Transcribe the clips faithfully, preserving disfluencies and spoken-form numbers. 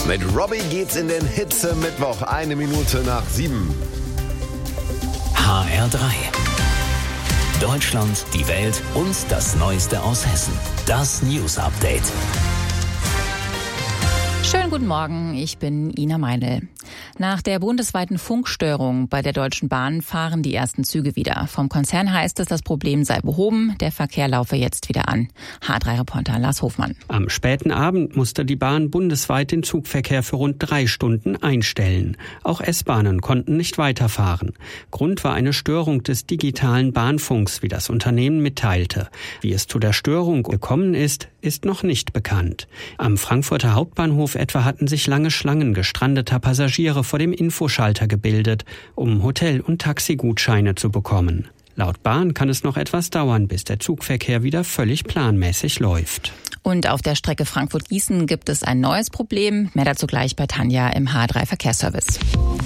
Mit Robbie geht's in den Hitze-Mittwoch, eine Minute nach sieben. H R drei. Deutschland, die Welt und das Neueste aus Hessen. Das News Update. Schönen guten Morgen, ich bin Ina Meinl. Nach der bundesweiten Funkstörung bei der Deutschen Bahn fahren die ersten Züge wieder. Vom Konzern heißt es, das Problem sei behoben, der Verkehr laufe jetzt wieder an. H drei Reporter Lars Hofmann. Am späten Abend musste die Bahn bundesweit den Zugverkehr für rund drei Stunden einstellen. Auch S-Bahnen konnten nicht weiterfahren. Grund war eine Störung des digitalen Bahnfunks, wie das Unternehmen mitteilte. Wie es zu der Störung gekommen ist, ist noch nicht bekannt. Am Frankfurter Hauptbahnhof etwa hatten sich lange Schlangen gestrandeter Passagiere vor dem Infoschalter gebildet, um Hotel- und Taxigutscheine zu bekommen. Laut Bahn kann es noch etwas dauern, bis der Zugverkehr wieder völlig planmäßig läuft. Und auf der Strecke Frankfurt-Gießen gibt es ein neues Problem. Mehr dazu gleich bei Tanja im H drei Verkehrsservice.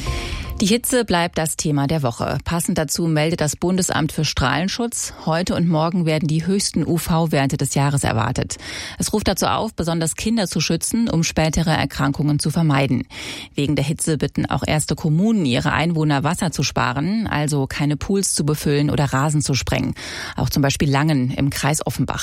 Die Hitze bleibt das Thema der Woche. Passend dazu meldet das Bundesamt für Strahlenschutz. Heute und morgen werden die höchsten U V-Werte des Jahres erwartet. Es ruft dazu auf, besonders Kinder zu schützen, um spätere Erkrankungen zu vermeiden. Wegen der Hitze bitten auch erste Kommunen, ihre Einwohner Wasser zu sparen, also keine Pools zu befüllen oder Rasen zu sprengen. Auch zum Beispiel Langen im Kreis Offenbach.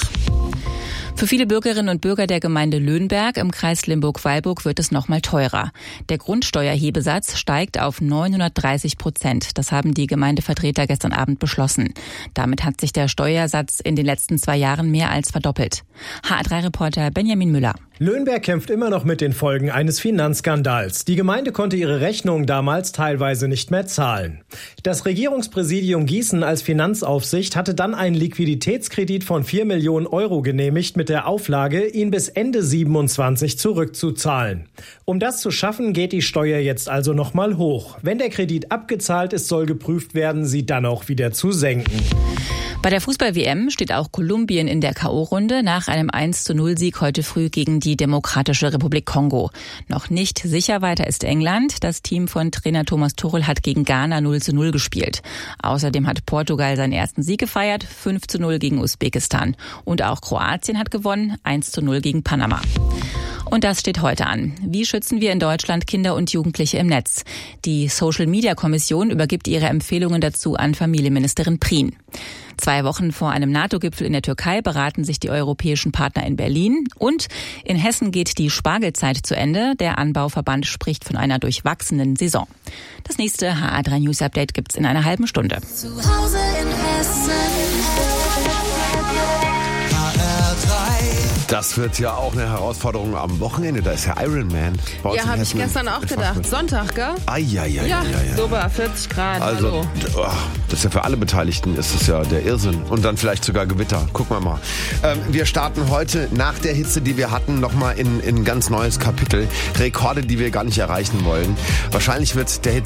Für viele Bürgerinnen und Bürger der Gemeinde Löhnberg im Kreis Limburg-Weilburg wird es noch mal teurer. Der Grundsteuerhebesatz steigt auf neunhundertdreißig Prozent. Das haben die Gemeindevertreter gestern Abend beschlossen. Damit hat sich der Steuersatz in den letzten zwei Jahren mehr als verdoppelt. H drei Reporter Benjamin Müller. Löhnberg kämpft immer noch mit den Folgen eines Finanzskandals. Die Gemeinde konnte ihre Rechnungen damals teilweise nicht mehr zahlen. Das Regierungspräsidium Gießen als Finanzaufsicht hatte dann einen Liquiditätskredit von vier Millionen Euro genehmigt mit der Auflage, ihn bis Ende siebenundzwanzig zurückzuzahlen. Um das zu schaffen, geht die Steuer jetzt also nochmal hoch. Wenn der Kredit abgezahlt ist, soll geprüft werden, sie dann auch wieder zu senken. Bei der Fußball-W M steht auch Kolumbien in der K O-Runde nach einem eins zu null Sieg heute früh gegen die Demokratische Republik Kongo. Noch nicht sicher weiter ist England. Das Team von Trainer Thomas Tuchel hat gegen Ghana null zu null gespielt. Außerdem hat Portugal seinen ersten Sieg gefeiert, fünf zu null gegen Usbekistan. Und auch Kroatien hat gewonnen, eins zu null gegen Panama. Und das steht heute an. Wie schützen wir in Deutschland Kinder und Jugendliche im Netz? Die Social-Media-Kommission übergibt ihre Empfehlungen dazu an Familienministerin Prien. Zwei Wochen vor einem NATO-Gipfel in der Türkei beraten sich die europäischen Partner in Berlin. Und in Hessen geht die Spargelzeit zu Ende. Der Anbauverband spricht von einer durchwachsenen Saison. Das nächste H R drei News Update gibt's in einer halben Stunde. Zu Hause in Hessen. Das wird ja auch eine Herausforderung am Wochenende. Da ist ja Ironman. Ja, habe ich gestern auch gedacht. Sonntag, gell? Ai, ai, ai, ja, ai, ai. super, vierzig Grad. Also, hallo. Oh, das ist ja für alle Beteiligten ist das ja der Irrsinn. Und dann vielleicht sogar Gewitter. Gucken wir mal. Ähm, wir starten heute nach der Hitze, die wir hatten, nochmal in, in ein ganz neues Kapitel. Rekorde, die wir gar nicht erreichen wollen. Wahrscheinlich wird der Hitze